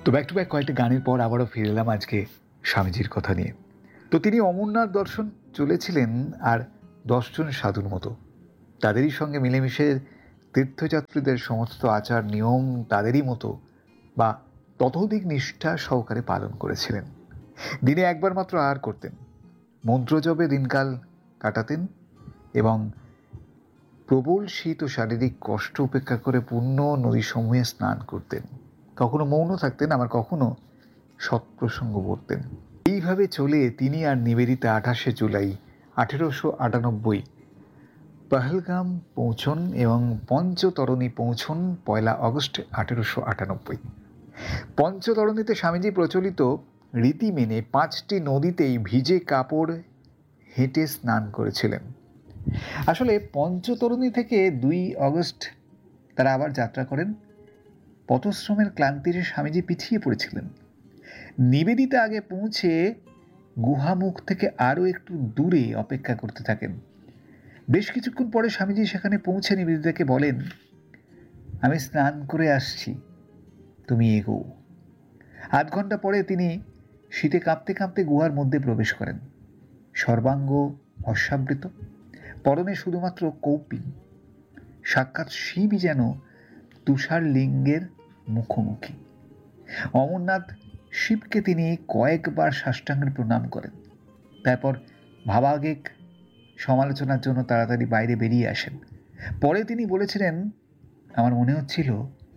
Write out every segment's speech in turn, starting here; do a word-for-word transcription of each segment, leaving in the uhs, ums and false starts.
তো back to back কয়েকটা গানের পর আবারও ফিরে এলাম আজকে স্বামীজির কথা নিয়ে। তো তিনি অমরনাথ দর্শন চলেছিলেন আর দশজন সাধুর মতো, তাদেরই সঙ্গে মিলেমিশে তীর্থযাত্রীদের সমস্ত আচার নিয়ম তাদেরই মতো বা ততোধিক নিষ্ঠা সহকারে পালন করেছিলেন। দিনে একবার মাত্র আহার করতেন, মন্ত্রজপে দিনকাল কাটাতেন এবং প্রবল শীত ও শারীরিক কষ্ট উপেক্ষা করে পূর্ণ নদীসমূহে স্নান করতেন। কখনো মৌন থাকতেন, আবার কখনো সৎপ্রসঙ্গ বলতেন। এইভাবে চলে তিনি আর নিবেদিতা আঠাশে জুলাই আঠেরোশো আটানব্বই পহলগাম পৌঁছন এবং পঞ্চতরণী পৌঁছন পয়লা আগস্ট আঠেরোশো আটানব্বই। পঞ্চতরণীতে স্বামীজি প্রচলিত রীতি মেনে পাঁচটি নদীতেই ভিজে কাপড় হেঁটে স্নান করেছিলেন। আসলে পঞ্চতরণী থেকে দুই আগস্ট তারা আবার যাত্রা করেন। পথশ্রমের ক্লান্তিতে স্বামীজি পিছিয়ে পড়েছিলেন। নিবেদিতা আগে পৌঁছে গুহামুখ থেকে আরও একটু দূরে অপেক্ষা করতে থাকেন। বেশ কিছুক্ষণ পরে স্বামীজি সেখানে পৌঁছে নিবেদিতাকে বলেন, আমি স্নান করে আসছি, তুমি এগো। আধ ঘন্টা পরে তিনি শীতে কাঁপতে কাঁপতে গুহার মধ্যে প্রবেশ করেন। সর্বাঙ্গ অশ্বাবৃত, পরনে শুধুমাত্র কৌপিন। সাক্ষাৎ শিবই যেন তুষার লিঙ্গের মুখোমুখি। অমরনাথ শিবকে তিনি কয়েকবার সাষ্টাঙ্গের প্রণাম করেন। তারপর ভাবাবেগ সমালোচনার জন্য তাড়াতাড়ি বাইরে বেরিয়ে আসেন। পরে তিনি বলেছিলেন, আমার মনে হচ্ছিল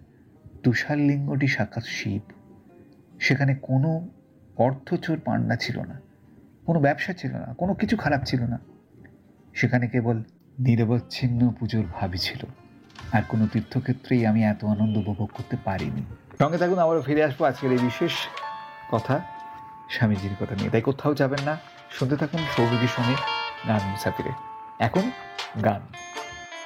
তুষার লিঙ্গটি সাক্ষাৎ শিব। সেখানে কোনো অর্থচোর পান্ডা ছিল না, কোনো ব্যবসা ছিল না, কোনো কিছু খারাপ ছিল না। সেখানে কেবল নিরবচ্ছিন্ন পুজোর ভাবই ছিল। আর কোনো তীর্থক্ষেত্রেই আমি এত আনন্দ উপভোগ করতে পারিনি। সঙ্গে থাকুন, আবারও ফিরে আসবো আজকের এই বিশেষ কথা, স্বামীজির কথা নিয়ে। তাই কোথাও যাবেন না, শুনতে থাকুন সৌভিকের সঙ্গে গান মুসাফিরে। এখন গান।